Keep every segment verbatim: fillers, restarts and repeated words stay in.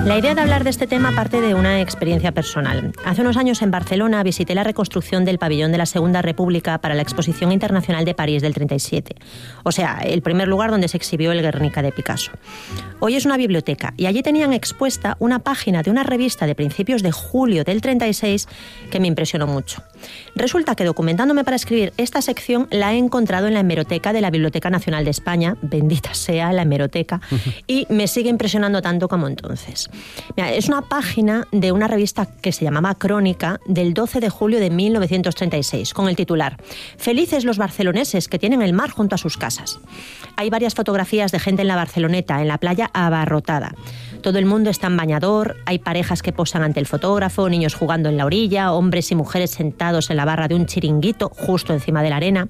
La idea de hablar de este tema parte de una experiencia personal. Hace unos años en Barcelona visité la reconstrucción del pabellón de la Segunda República para la Exposición Internacional de París del treinta y siete. O sea, el primer lugar donde se exhibió el Guernica de Picasso. Hoy es una biblioteca y allí tenían expuesta una página de una revista de principios de julio del treinta y seis que me impresionó mucho. Resulta que documentándome para escribir esta sección la he encontrado en la hemeroteca de la Biblioteca Nacional de España, bendita sea la hemeroteca, y me sigue impresionando tanto como entonces. Mira, es una página de una revista que se llamaba Crónica del doce de julio de mil novecientos treinta y seis, con el titular «Felices los barceloneses que tienen el mar junto a sus casas». Hay varias fotografías de gente en la Barceloneta, en la playa abarrotada. Todo el mundo está en bañador, hay parejas que posan ante el fotógrafo, niños jugando en la orilla, hombres y mujeres sentados en la barra de un chiringuito justo encima de la arena.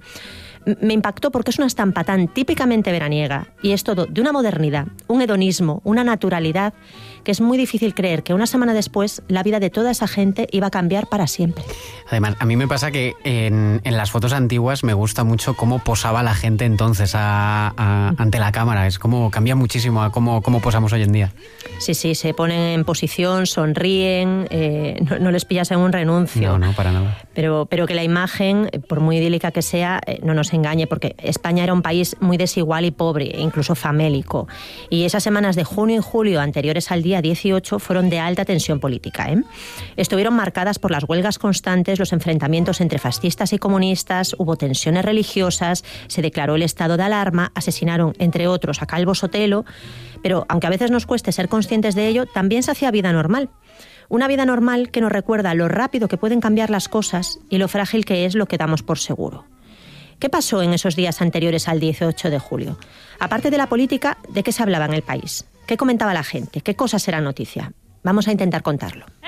Me impactó porque es una estampa tan típicamente veraniega y es todo de una modernidad, un hedonismo, una naturalidad que es muy difícil creer que una semana después la vida de toda esa gente iba a cambiar para siempre. Además, a mí me pasa que en, en las fotos antiguas me gusta mucho cómo posaba la gente entonces a, a, ante la cámara. Es como cambia muchísimo a cómo, cómo posamos hoy en día. Sí, sí, se ponen en posición, sonríen, eh, no, no les pillas en un renuncio. No, no, para nada. Pero, pero que la imagen, por muy idílica que sea, eh, no nos engañe, porque España era un país muy desigual y pobre, incluso famélico. Y esas semanas de junio y julio anteriores al día dieciocho fueron de alta tensión política, ¿eh? Estuvieron marcadas por las huelgas constantes, los enfrentamientos entre fascistas y comunistas, hubo tensiones religiosas, se declaró el estado de alarma, asesinaron, entre otros, a Calvo Sotelo, pero aunque a veces nos cueste ser conscientes de ello, también se hacía vida normal. Una vida normal que nos recuerda lo rápido que pueden cambiar las cosas y lo frágil que es lo que damos por seguro. ¿Qué pasó en esos días anteriores al dieciocho de julio? Aparte de la política, ¿de qué se hablaba en el país? ¿Qué comentaba la gente? ¿Qué cosas eran noticia? Vamos a intentar contarlo.